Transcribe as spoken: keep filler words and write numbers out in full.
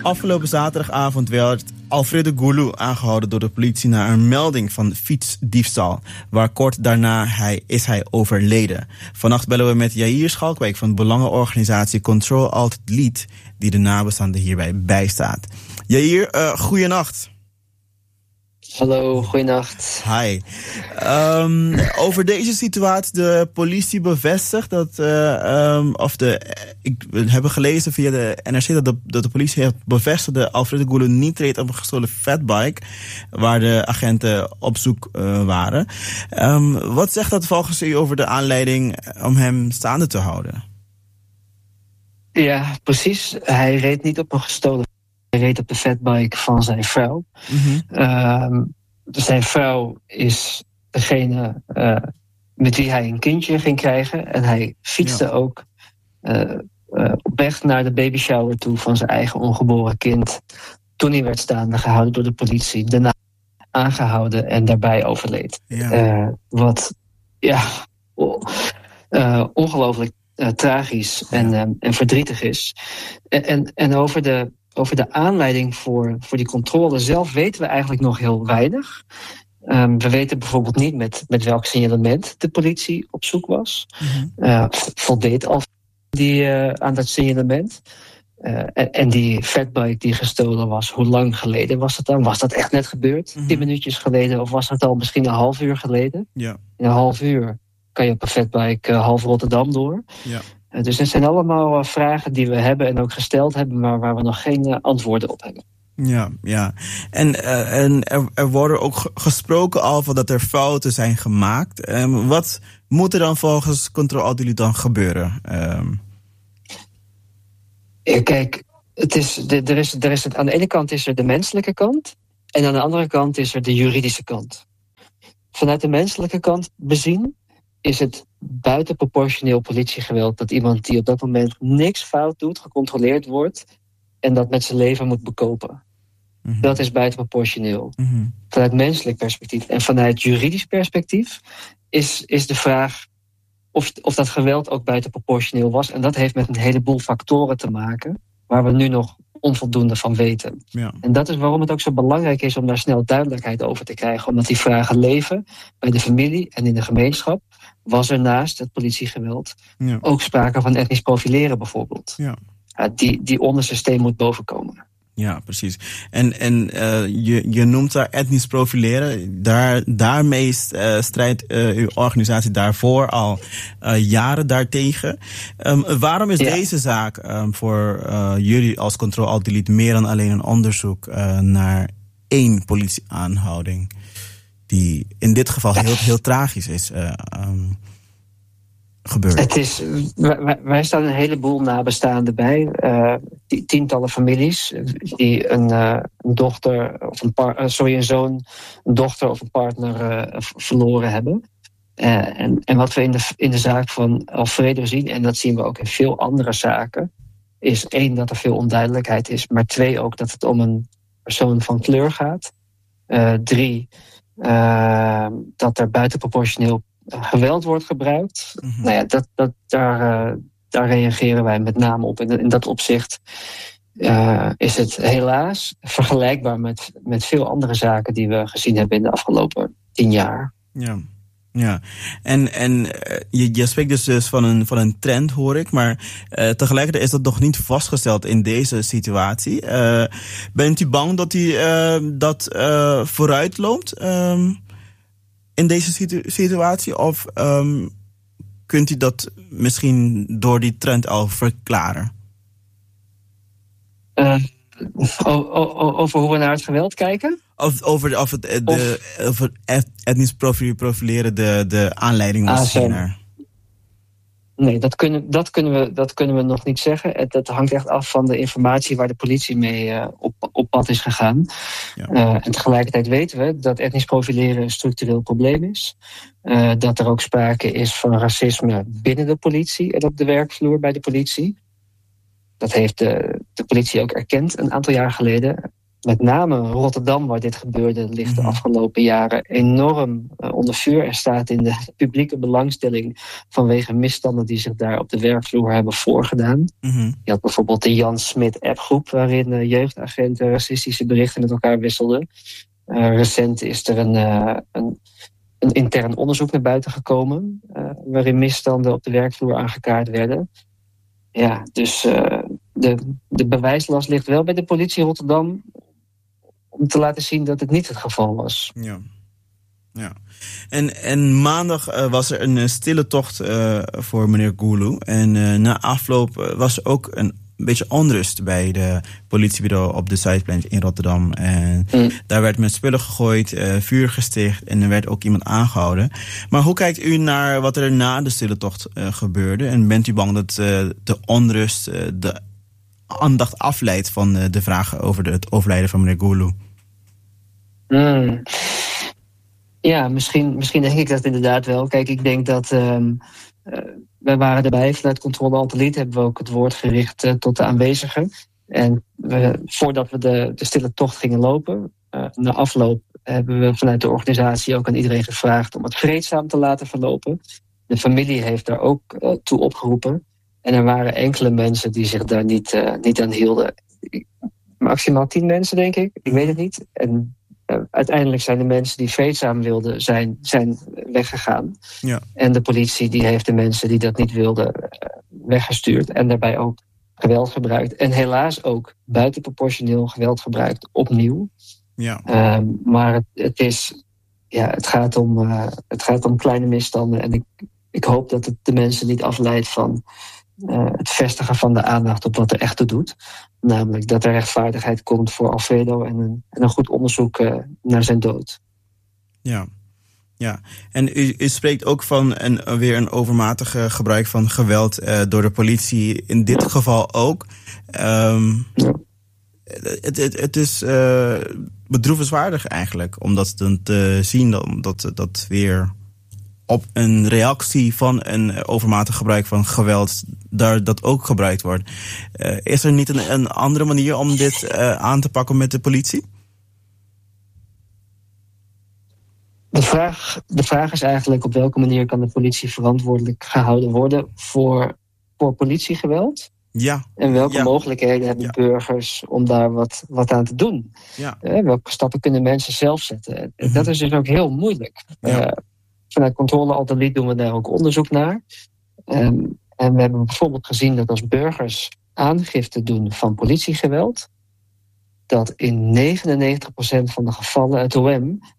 Afgelopen zaterdagavond werd Alfredo Gulu aangehouden door de politie na een melding van fietsdiefstal, waar kort daarna hij, is hij overleden. Vannacht bellen we met Jair Schalkwijk van de belangenorganisatie Control Alt Delete, die de nabestaanden hierbij bijstaat. Jair, uh, goeienacht. Hallo, goeienacht. Hi. Um, over deze situatie, de politie bevestigt dat, uh, um, of de, ik we hebben gelezen via de N R C dat de, dat de politie heeft bevestigd dat Alfredo Gulu niet reed op een gestolen fatbike, waar de agenten op zoek uh, waren. Um, wat zegt dat volgens u over de aanleiding om hem staande te houden? Ja, precies. Hij reed niet op een gestolen Hij reed op de fatbike van zijn vrouw. Mm-hmm. Uh, zijn vrouw is degene uh, met wie hij een kindje ging krijgen. En hij fietste ja. ook uh, uh, op weg naar de babyshower toe van zijn eigen ongeboren kind. Toen hij werd staande gehouden door de politie. Daarna aangehouden en daarbij overleed. Ja. Uh, wat ja, uh, ongelooflijk uh, tragisch en, uh, en verdrietig is. En, en, en over de Over de aanleiding voor, voor die controle zelf weten we eigenlijk nog heel weinig. Um, we weten bijvoorbeeld niet met, met welk signalement de politie op zoek was. Mm-hmm. Uh, voldeed al die, uh, aan dat signalement. Uh, en, en die fatbike die gestolen was, hoe lang geleden was dat dan? Was dat echt net gebeurd? Mm-hmm. Tien minuutjes geleden of was dat al misschien een half uur geleden? Yeah. In een half uur kan je op een fatbike uh, half Rotterdam door. Yeah. Dus het zijn allemaal vragen die we hebben en ook gesteld hebben, maar waar we nog geen uh, antwoorden op hebben. Ja, ja. En, uh, en er, er worden ook gesproken al van dat er fouten zijn gemaakt. Um, wat moet er dan volgens Control Alt Delete dan gebeuren? Um... Ja, kijk, het is, de, er is, er is, aan de ene kant is er de menselijke kant en aan de andere kant is er de juridische kant. Vanuit de menselijke kant bezien is het buitenproportioneel politiegeweld dat iemand die op dat moment niks fout doet, gecontroleerd wordt en dat met zijn leven moet bekopen. Mm-hmm. Dat is buitenproportioneel. Mm-hmm. Vanuit menselijk perspectief. En vanuit juridisch perspectief is, is de vraag of, of dat geweld ook buitenproportioneel was. En dat heeft met een heleboel factoren te maken waar we nu nog onvoldoende van weten. Ja. En dat is waarom het ook zo belangrijk is om daar snel duidelijkheid over te krijgen. Omdat die vragen leven bij de familie en in de gemeenschap. Was er naast het politiegeweld ja. ook sprake van etnisch profileren bijvoorbeeld. Ja. Ja, die, die onderste steen moet bovenkomen. Ja, precies. En, en uh, je, je noemt daar etnisch profileren. Daar, daarmee uh, strijdt uh, uw organisatie daarvoor al uh, jaren daartegen. Um, waarom is ja. deze zaak um, voor uh, jullie als Control Alt Delete meer dan alleen een onderzoek uh, naar één politieaanhouding? Die in dit geval heel, heel tragisch is uh, um, gebeurd. Het is, wij, wij staan een heleboel nabestaanden bij. Uh, tientallen families die een, uh, een dochter of een par, uh, sorry, een zoon, een dochter of een partner uh, verloren hebben. Uh, en, en wat we in de, in de zaak van Alfredo zien, en dat zien we ook in veel andere zaken, is één, dat er veel onduidelijkheid is, maar twee, ook dat het om een persoon van kleur gaat. Uh, drie, uh, dat er buitenproportioneel geweld wordt gebruikt. Mm-hmm. Nou ja, dat, dat, daar, uh, daar reageren wij met name op. En in dat opzicht uh, is het helaas vergelijkbaar met, met veel andere zaken die we gezien hebben in de afgelopen tien jaar. Ja. Ja, en, en uh, je, je spreekt dus, dus van, een, van een trend, hoor ik, maar uh, tegelijkertijd is dat nog niet vastgesteld in deze situatie. Uh, bent u bang dat u uh, dat uh, vooruit loopt um, in deze situ- situatie? Of um, kunt u dat misschien door die trend al verklaren? Uh, o- o- over hoe we naar het geweld kijken? Of over, of het, de, of, over etnisch profileren de, de aanleiding was ah, naar. Nee, dat kunnen, dat, kunnen we, dat kunnen we nog niet zeggen. Het, dat hangt echt af van de informatie waar de politie mee uh, op, op pad is gegaan. Ja. Uh, en tegelijkertijd weten we dat etnisch profileren een structureel probleem is. Uh, dat er ook sprake is van racisme binnen de politie en op de werkvloer bij de politie. Dat heeft de, de politie ook erkend een aantal jaar geleden. met name Rotterdam, waar dit gebeurde, ligt de Mhm. afgelopen jaren enorm uh, onder vuur. Er staat in de publieke belangstelling vanwege misstanden die zich daar op de werkvloer hebben voorgedaan. Mhm. Je had bijvoorbeeld de Jan Smit appgroep, waarin uh, jeugdagenten racistische berichten met elkaar wisselden. Uh, recent is er een, uh, een, een intern onderzoek naar buiten gekomen, uh, waarin misstanden op de werkvloer aangekaart werden. Ja, dus uh, de, de bewijslast ligt wel bij de politie Rotterdam om te laten zien dat het niet het geval was. Ja. Ja. En, en maandag uh, was er een uh, stille tocht uh, voor meneer Gulu. En uh, na afloop uh, was er ook een beetje onrust bij de politiebureau op de Zuidplein in Rotterdam. En mm. daar werd met spullen gegooid, uh, vuur gesticht en er werd ook iemand aangehouden. Maar hoe kijkt u naar wat er na de stille tocht uh, gebeurde? En bent u bang dat uh, de onrust uh, de aandacht afleidt van uh, de vragen over de, het overlijden van meneer Gulu? Mm. Ja, misschien, misschien denk ik dat inderdaad wel. Kijk, ik denk dat um, uh, wij waren erbij. Vanuit Controle Alt Delete hebben we ook het woord gericht uh, tot de aanwezigen. En we, voordat we de, de stille tocht gingen lopen, uh, na afloop hebben we vanuit de organisatie ook aan iedereen gevraagd om het vreedzaam te laten verlopen. De familie heeft daar ook uh, toe opgeroepen. En er waren enkele mensen die zich daar niet, uh, niet aan hielden. Maximaal tien mensen, denk ik. Ik weet het niet. En Uh, uiteindelijk zijn de mensen die vreedzaam wilden, zijn, zijn weggegaan. Ja. En de politie die heeft de mensen die dat niet wilden uh, weggestuurd. En daarbij ook geweld gebruikt. En helaas ook buitenproportioneel geweld gebruikt, opnieuw. Ja. Uh, maar het, het, is, ja, het, gaat om, uh, het gaat om kleine misstanden. En ik, ik hoop dat het de mensen niet afleidt van uh, het vestigen van de aandacht op wat er echt toe doet. Namelijk dat er rechtvaardigheid komt voor Alfredo en een, en een goed onderzoek uh, naar zijn dood. Ja, ja. En u, u spreekt ook van een, weer een overmatige gebruik van geweld uh, door de politie. In dit ja. geval ook. Um, ja. het, het, het is uh, bedroevenswaardig eigenlijk om dat te zien, dat, dat, dat weer op een reactie van een overmatig gebruik van geweld daar dat ook gebruikt wordt. Uh, is er niet een, een andere manier om dit uh, aan te pakken met de politie? De vraag, de vraag is eigenlijk op welke manier kan de politie verantwoordelijk gehouden worden voor, voor politiegeweld? Ja. En welke ja. mogelijkheden hebben ja. burgers om daar wat, wat aan te doen? Ja. Uh, welke stappen kunnen mensen zelf zetten? Mm-hmm. Dat is dus ook heel moeilijk. Ja. Uh, vanuit Controle Alt Delete doen we daar ook onderzoek naar. Um, en we hebben bijvoorbeeld gezien dat als burgers aangifte doen van politiegeweld, dat in negenennegentig procent van de gevallen het O M